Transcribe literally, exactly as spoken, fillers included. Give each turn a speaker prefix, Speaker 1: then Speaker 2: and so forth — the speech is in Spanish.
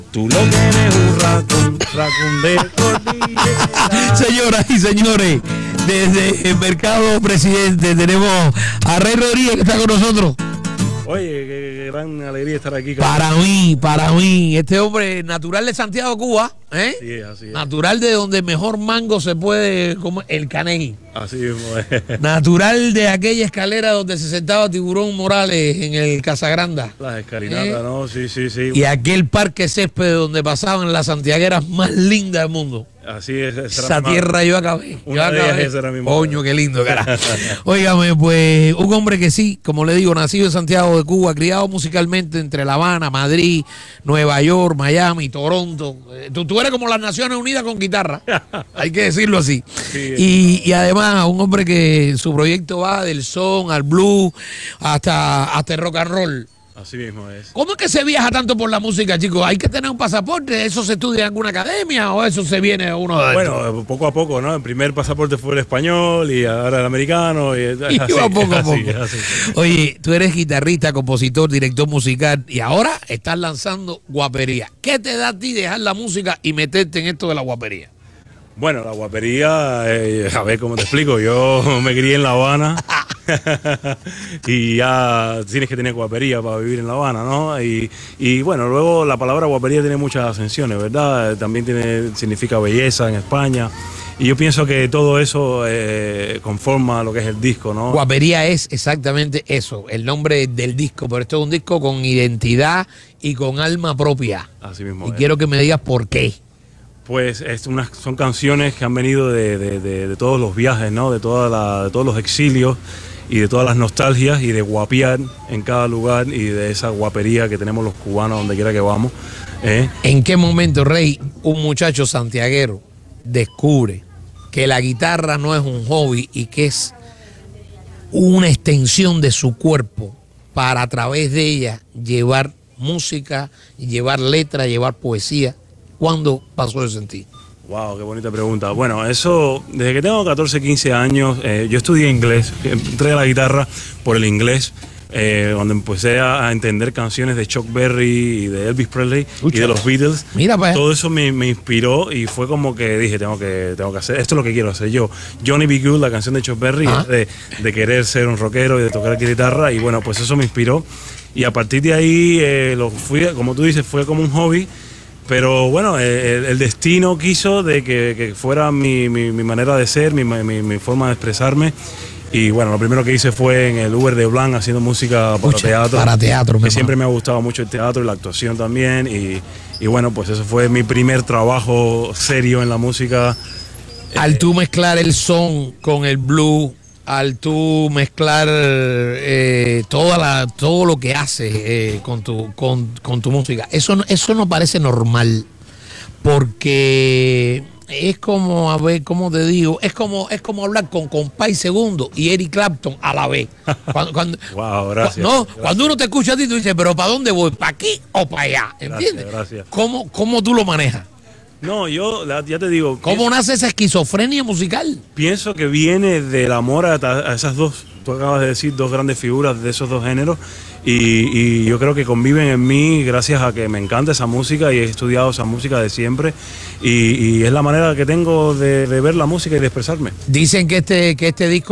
Speaker 1: Tú lo que eres un racón, racón de cordillera.
Speaker 2: Señoras y señores, desde el Mercado Presidente tenemos a Rey Rodríguez que está con nosotros.
Speaker 1: Oye, qué, qué gran alegría estar aquí.
Speaker 2: Para mí, para mí, este hombre natural de Santiago, Cuba, ¿eh?
Speaker 1: Sí, así es.
Speaker 2: Natural de donde mejor mango se puede comer, el Caney.
Speaker 1: Así mismo es.
Speaker 2: Natural de aquella escalera donde se sentaba Tiburón Morales en el Casagranda.
Speaker 1: Las escalinatas,
Speaker 2: ¿Eh?
Speaker 1: ¿no? Sí, sí, sí.
Speaker 2: Y aquel parque césped donde pasaban las santiagueras más lindas del mundo.
Speaker 1: Así es.
Speaker 2: Esa tierra yo acabé. Yo
Speaker 1: Una de
Speaker 2: acabé.
Speaker 1: ellas era mi
Speaker 2: Coño,
Speaker 1: madre.
Speaker 2: qué lindo, cara. Óigame, pues, un hombre que sí, como le digo, nacido en Santiago de Cuba, criado musicalmente entre La Habana, Madrid, Nueva York, Miami, Toronto. Eh, Tú, tú eres como las Naciones Unidas con guitarra. Hay que decirlo así.
Speaker 1: Sí,
Speaker 2: Y, y además, un hombre que su proyecto va del son al blues hasta, hasta el rock and roll.
Speaker 1: Así mismo es.
Speaker 2: ¿Cómo es que se viaja tanto por la música, chicos? ¿Hay que tener un pasaporte? ¿Eso se estudia en alguna academia o eso se viene uno de
Speaker 1: Bueno, poco a poco, ¿no? El primer pasaporte fue el español y ahora el americano. Y,
Speaker 2: Y
Speaker 1: así,
Speaker 2: va poco a
Speaker 1: así,
Speaker 2: poco.
Speaker 1: así.
Speaker 2: Oye, tú eres guitarrista, compositor, director musical y ahora estás lanzando guapería. ¿Qué te da a ti dejar la música y meterte en esto de la guapería?
Speaker 1: Bueno, la guapería, eh, a ver cómo te explico, yo me crié en La Habana y ya tienes que tener guapería para vivir en La Habana, ¿no? Y, y bueno, luego la palabra guapería tiene muchas ascensiones, ¿verdad? También tiene, significa belleza en España y yo pienso que todo eso eh, conforma lo que es el disco, ¿no?
Speaker 2: Guapería es exactamente eso, el nombre del disco, pero esto es un disco con identidad y con alma propia.
Speaker 1: Así mismo
Speaker 2: Y
Speaker 1: es.
Speaker 2: quiero que me digas por qué.
Speaker 1: Pues es unas, son canciones que han venido de, de, de, de todos los viajes, ¿no? De, toda la, de todos los exilios y de todas las nostalgias y de guapear en cada lugar y de esa guapería que tenemos los cubanos donde quiera que vamos. ¿eh?
Speaker 2: ¿En qué momento, Rey, un muchacho santiaguero descubre que la guitarra no es un hobby y que es una extensión de su cuerpo para a través de ella llevar música, llevar letra, llevar poesía? ¿Cuándo pasó eso en ti?
Speaker 1: Wow, qué bonita pregunta. Bueno, eso, desde que tengo catorce, quince años, eh, yo estudié inglés, entré a la guitarra por el inglés, eh, donde empecé a, a entender canciones de Chuck Berry y de Elvis Presley
Speaker 2: Ucha.
Speaker 1: y de los Beatles.
Speaker 2: Mira, pues.
Speaker 1: Todo eso me, me inspiró y fue como que dije, tengo que, tengo que hacer, esto es lo que quiero hacer yo. Johnny B. Good, la canción de Chuck Berry,
Speaker 2: Ah.
Speaker 1: es de, de querer ser un rockero y de tocar guitarra y bueno, pues eso me inspiró. Y a partir de ahí, eh, lo fui, como tú dices, fue como un hobby. Pero bueno, el, el destino quiso de que, que fuera mi, mi, mi manera de ser, mi, mi, mi forma de expresarme. Y bueno, lo primero que hice fue en el Uber de Blanc haciendo música para
Speaker 2: Ucha,
Speaker 1: teatro.
Speaker 2: para teatro, mi
Speaker 1: que
Speaker 2: hermano.
Speaker 1: siempre me ha gustado mucho el teatro y la actuación también. Y, y bueno, pues eso fue mi primer trabajo serio en la música.
Speaker 2: Al tú mezclar el son con el blues, al tú mezclar eh, toda la, todo lo que haces eh, con, tu, con, con tu música, eso, no- eso no parece normal, porque es como, a ver, ¿cómo te digo? Es como, es como hablar con Compay Segundo y Eric Clapton a la vez. Cuando, cuando-
Speaker 1: Wow, gracias.
Speaker 2: no,
Speaker 1: gracias.
Speaker 2: cuando uno te escucha a ti, tú dices, pero ¿para dónde voy? ¿Para aquí o para allá? ¿Entiendes?
Speaker 1: Gracias, gracias.
Speaker 2: ¿Cómo, ¿Cómo tú lo manejas?
Speaker 1: No, yo la- ya te digo.
Speaker 2: ¿Cómo
Speaker 1: pienso-
Speaker 2: nace esa esquizofrenia musical?
Speaker 1: Pienso que viene del amor a, a esas dos, tú acabas de decir, dos grandes figuras de esos dos géneros y, y yo creo que conviven en mí gracias a que me encanta esa música y he estudiado esa música de siempre y, y es la manera que tengo de, de ver la música y de expresarme.
Speaker 2: Dicen que este, que este disco